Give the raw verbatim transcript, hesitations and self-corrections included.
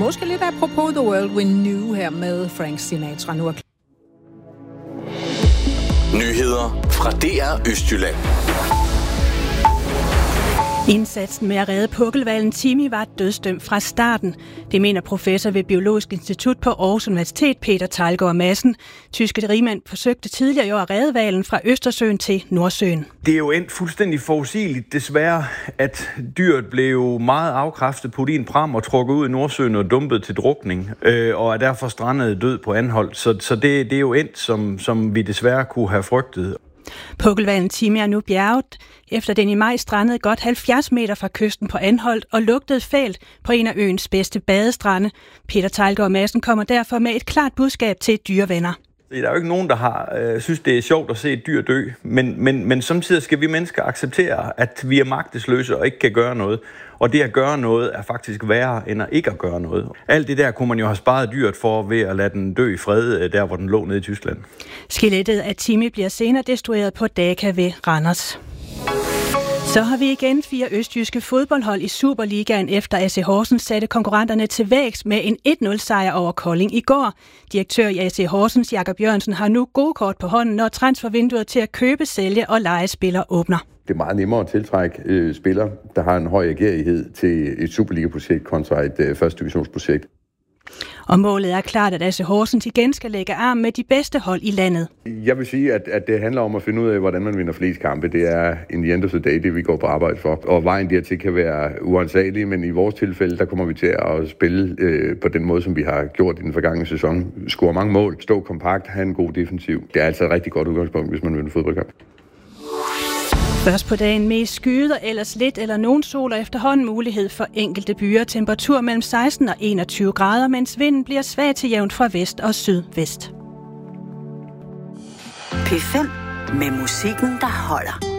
måske lidt apropos The World We Knew her med Frank Sinatra nu. Nyheder fra D R Østjylland. Indsatsen med at redde pukkelhvalen Timi var dødsdømt fra starten. Det mener professor ved Biologisk Institut på Aarhus Universitet, Peter Teilgaard Madsen. Tyske rigmænd forsøgte tidligere i år at redde hvalen fra Østersøen til Nordsøen. Det er jo endt fuldstændig forudsigeligt, desværre, at dyret blev meget afkræftet, puttet i en pram og trukket ud i Nordsøen og dumpet til drukning, øh, og er derfor strandet død på Anholt. Så, så det, det er jo endt, som, som vi desværre kunne have frygtet. Pukkelhvalen Timi er nu bjerget, efter den i maj strandede godt halvfjerds meter fra kysten på Anholt og lugtede fælt på en af øens bedste badestrande. Peter Teilgaard Madsen kommer derfor med et klart budskab til dyrevenner. Der er jo ikke nogen, der har øh, synes, det er sjovt at se et dyr dø, men, men, men samtidig skal vi mennesker acceptere, at vi er magtesløse og ikke kan gøre noget. Og det at gøre noget er faktisk værre end at ikke at gøre noget. Alt det der kunne man jo have sparet dyret for ved at lade den dø i fred, der hvor den lå nede i Tyskland. Skelettet af Timi bliver senere destrueret på Daka ved Randers. Så har vi igen fire østjyske fodboldhold i Superligaen, efter A C Horsens satte konkurrenterne til vægs med en et nul sejr over Kolding i går. Direktør i A C Horsens, Jakob Jørgensen, har nu gode kort på hånden, når transfervinduet til at købe, sælge og leje spillere åbner. Det er meget nemmere at tiltrække øh, spillere, der har en høj agerighed til et Superliga-projekt kontra et øh, første divisionsprojekt. Og målet er klart, at A C Horsens igen skal lægge arm med de bedste hold i landet. Jeg vil sige, at, at det handler om at finde ud af, hvordan man vinder flest kampe. Det er in the end of the day, det vi går på arbejde for. Og vejen dertil kan være uansagelig, men i vores tilfælde, der kommer vi til at spille øh, på den måde, som vi har gjort i den forgangne sæson. Score mange mål, stå kompakt, have en god defensiv. Det er altså et rigtig godt udgangspunkt, hvis man vinder fodboldkamp. Først på dagen mest skyder, ellers lidt eller nogen sol og efterhånden mulighed for enkelte byer. Temperatur mellem seksten og enogtyve grader, mens vinden bliver svag til jævnt fra vest og sydvest. P fem med musikken, der holder.